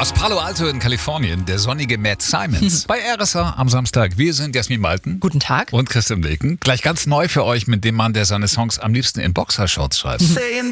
Aus Palo Alto in Kalifornien, der sonnige Matt Simons. Bei RSA am Samstag. Wir sind Jasmin Malten. Guten Tag. Und Christian Leken. Gleich ganz neu für euch mit dem Mann, der seine Songs am liebsten in Boxershorts schreibt.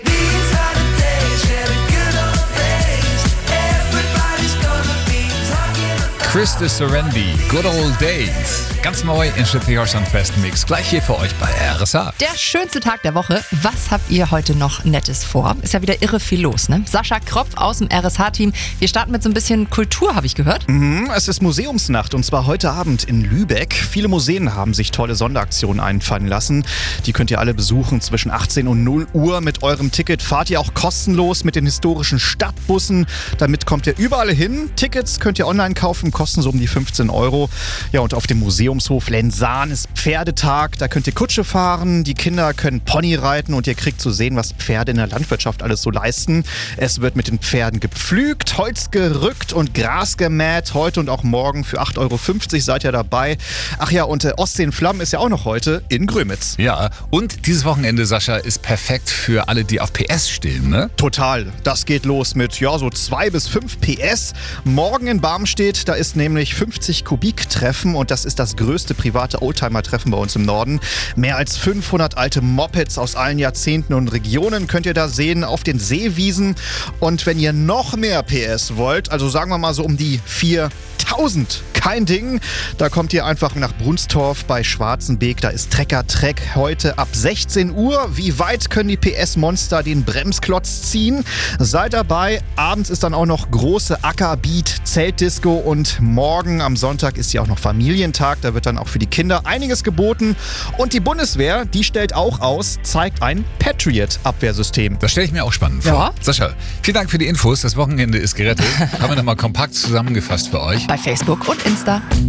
Chris de Serendi, Good Old Days. Ganz neu in Schlippi Horsans besten Mix. Gleich hier für euch bei RSA. Der schönste Tag der Woche. Was habt ihr heute noch Nettes vor? Ist ja wieder irre viel los, ne? Sascha Kropf aus dem RSH-Team. Wir starten mit so ein bisschen Kultur, habe ich gehört. Es ist Museumsnacht und zwar heute Abend in Lübeck. Viele Museen haben sich tolle Sonderaktionen einfallen lassen. Die könnt ihr alle besuchen zwischen 18 und 0 Uhr. Mit eurem Ticket fahrt ihr auch kostenlos mit den historischen Stadtbussen. Damit kommt ihr überall hin. Tickets könnt ihr online kaufen, kosten so um die 15 Euro. Ja, und auf dem Museumshof Lensahn ist Pferdetag. Da könnt ihr Kutsche fahren, die Kinder können Pony reiten und ihr kriegt zu sehen, was Pferde in der Landwirtschaft alles so leisten. Es wird mit den Pferden gepflügt, Holz gerückt und Gras gemäht. Heute und auch morgen für 8,50 Euro seid ihr dabei. Ach ja, und Ostsee in Flammen ist ja auch noch heute in Grömitz. Ja, und dieses Wochenende, Sascha, ist perfekt für alle, die auf PS stehen, ne? Total. Das geht los mit so 2 bis 5 PS. Morgen in Barmstedt, da ist nämlich 50 Kubik-Treffen und das ist das größte private Oldtimer-Treffen bei uns im Norden. Mehr als 500 alte Mopeds aus allen Jahrzehnten und Regionen könnt ihr da sehen auf den Seewiesen. Und wenn ihr noch mehr PS wollt, also sagen wir mal so um die 4000, kein Ding. Da kommt ihr einfach nach Brunstorf bei Schwarzenbeek. Da ist Trecker-Treck heute ab 16 Uhr. Wie weit können die PS-Monster den Bremsklotz ziehen? Seid dabei. Abends ist dann auch noch große Ackerbeat, Zeltdisco und morgen am Sonntag ist ja auch noch Familientag. Da wird dann auch für die Kinder einiges geboten. Und die Bundeswehr, die stellt auch aus, zeigt ein Patriot-Abwehrsystem. Das stelle ich mir auch spannend vor. Ja. Sascha, vielen Dank für die Infos. Das Wochenende ist gerettet. Haben wir nochmal kompakt zusammengefasst für euch. Bei Facebook und Insta.